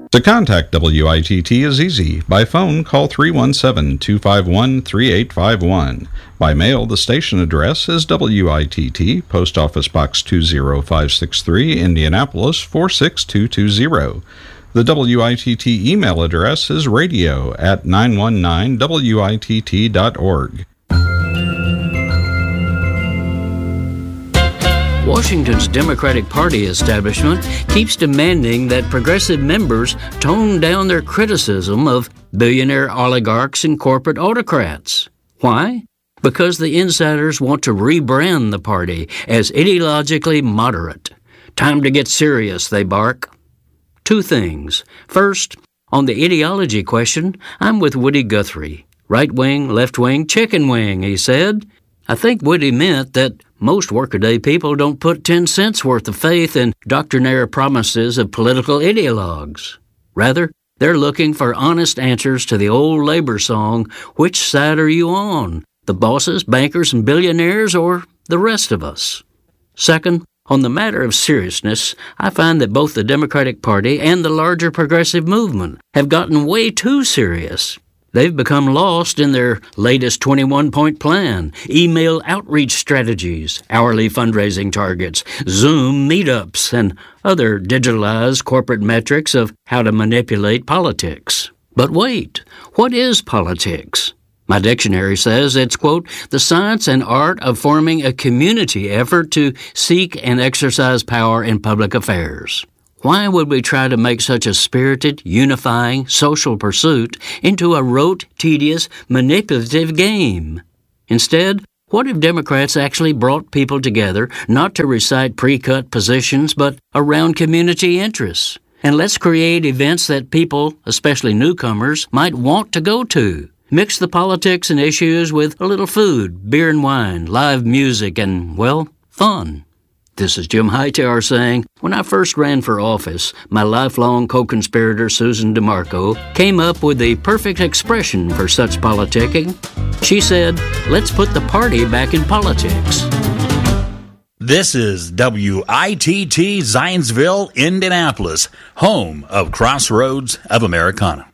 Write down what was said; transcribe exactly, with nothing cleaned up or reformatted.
To contact W I T T is easy. By phone, call three one seven, two five one, three eight five one. By mail, the station address is W I T T, Post Office Box two zero five six three, Indianapolis four six two two zero. The W I T T email address is radio at nine one nine W I T T dot org. Washington's Democratic Party establishment keeps demanding that progressive members tone down their criticism of billionaire oligarchs and corporate autocrats. Why? Because the insiders want to rebrand the party as ideologically moderate. Time to get serious, they bark. Two things. First, on the ideology question, I'm with Woody Guthrie. Right wing, left wing, chicken wing, he said. I think Woody meant that most workaday people don't put ten cents worth of faith in doctrinaire promises of political ideologues. Rather, they're looking for honest answers to the old labor song, which side are you on? The bosses, bankers, and billionaires, or the rest of us? Second, on the matter of seriousness, I find that both the Democratic Party and the larger progressive movement have gotten way too serious. They've become lost in their latest twenty-one point plan, email outreach strategies, hourly fundraising targets, Zoom meetups, and other digitalized corporate metrics of how to manipulate politics. But wait, what is politics? My dictionary says it's, quote, the science and art of forming a community effort to seek and exercise power in public affairs. Why would we try to make such a spirited, unifying, social pursuit into a rote, tedious, manipulative game? Instead, what if Democrats actually brought people together not to recite pre-cut positions but around community interests? And let's create events that people, especially newcomers, might want to go to. Mix the politics and issues with a little food, beer and wine, live music, and, well, fun. This is Jim Hightower saying, when I first ran for office, my lifelong co-conspirator Susan DeMarco came up with the perfect expression for such politicking. She said, let's put the party back in politics. This is W I T T Zionsville, Indianapolis, home of Crossroads of Americana.